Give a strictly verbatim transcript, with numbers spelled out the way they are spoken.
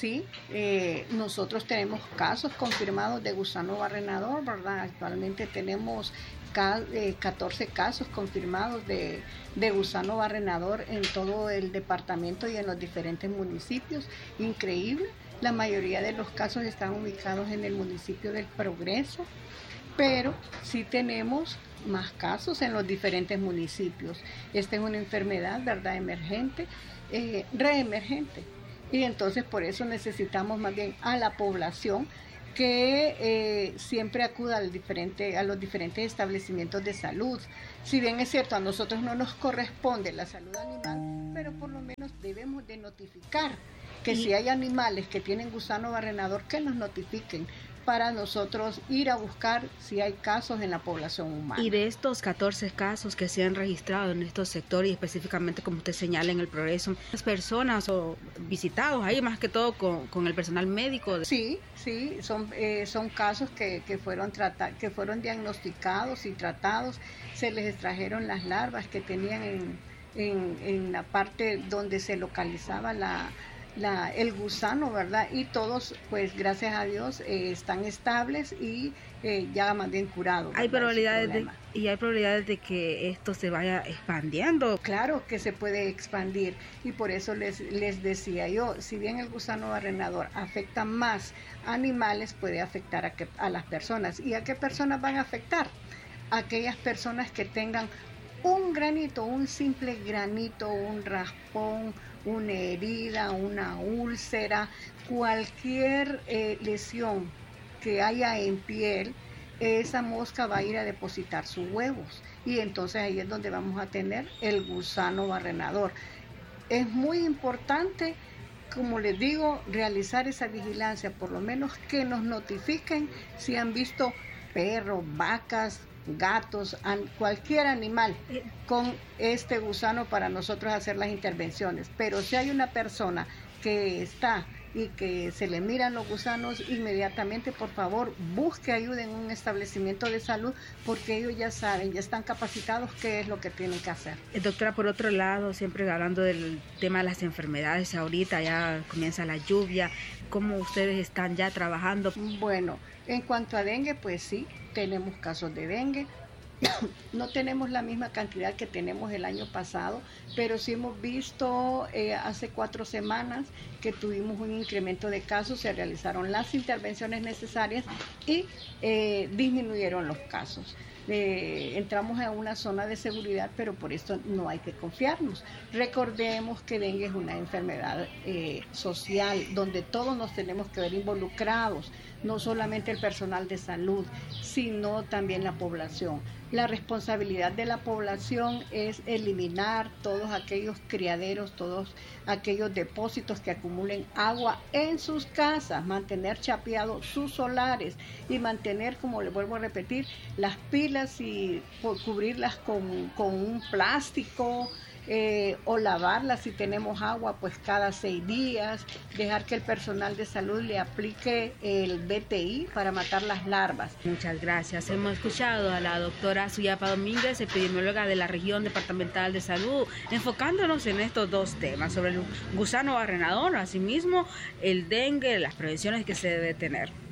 sí, eh, nosotros tenemos casos confirmados de gusano barrenador, ¿verdad? Actualmente tenemos catorce casos confirmados de, de gusano barrenador en todo el departamento y en los diferentes municipios. Increíble, la mayoría de los casos están ubicados en el municipio del Progreso, pero sí tenemos más casos en los diferentes municipios. Esta es una enfermedad, ¿verdad?, emergente, eh, reemergente, y entonces por eso necesitamos más bien a la población que eh, siempre acuda al diferente, a los diferentes establecimientos de salud. Si bien es cierto, a nosotros no nos corresponde la salud animal, pero por lo menos debemos de notificar que y... si hay animales que tienen gusano barrenador, que nos notifiquen para nosotros ir a buscar si hay casos en la población humana. Y de estos catorce casos que se han registrado en estos sectores, y específicamente como usted señala en el Progreso, ¿las personas o visitados ahí más que todo con, con el personal médico? Sí, sí, son, eh, son casos que, que, fueron trata, que fueron diagnosticados y tratados. Se les extrajeron las larvas que tenían en, en, en la parte donde se localizaba la La, el gusano, ¿verdad? Y todos, pues gracias a Dios, eh, están estables y eh, ya más bien curados. ¿Hay probabilidades de, y hay probabilidades de que esto se vaya expandiendo? Claro que se puede expandir, y por eso les, les decía yo, si bien el gusano barrenador afecta más animales, puede afectar a, que, a las personas. ¿Y a qué personas van a afectar? A aquellas personas que tengan un granito, un simple granito, un raspón, una herida, una úlcera, cualquier eh, lesión que haya en piel, esa mosca va a ir a depositar sus huevos, y entonces ahí es donde vamos a tener el gusano barrenador. Es muy importante, como les digo, realizar esa vigilancia, por lo menos que nos notifiquen si han visto perros, vacas, gatos, an, cualquier animal con este gusano para nosotros hacer las intervenciones. Pero si hay una persona que está y que se le miran los gusanos, inmediatamente por favor busque ayuda en un establecimiento de salud, porque ellos ya saben, ya están capacitados qué es lo que tienen que hacer. Eh, doctora, por otro lado, siempre hablando del tema de las enfermedades, ahorita ya comienza la lluvia, ¿cómo ustedes están ya trabajando? Bueno, en cuanto a dengue, pues sí, tenemos casos de dengue. No tenemos la misma cantidad que tenemos el año pasado, pero sí hemos visto eh, hace cuatro semanas que tuvimos un incremento de casos, se realizaron las intervenciones necesarias y eh, disminuyeron los casos. Eh, entramos a una zona de seguridad, pero por esto no hay que confiarnos. Recordemos que dengue es una enfermedad eh, social, donde todos nos tenemos que ver involucrados, no solamente el personal de salud, sino también la población. La responsabilidad de la población es eliminar todos aquellos criaderos, todos aquellos depósitos que acumulen agua en sus casas, mantener chapeados sus solares y mantener, como les vuelvo a repetir, las pilas y cubrirlas con, con un plástico, eh, o lavarlas si tenemos agua pues cada seis días, dejar que el personal de salud le aplique el B T I para matar las larvas. Muchas gracias. Hemos escuchado a la doctora Suyapa Domínguez, epidemióloga de la región departamental de salud, enfocándonos en estos dos temas, sobre el gusano barrenador, asimismo el dengue, las prevenciones que se debe tener.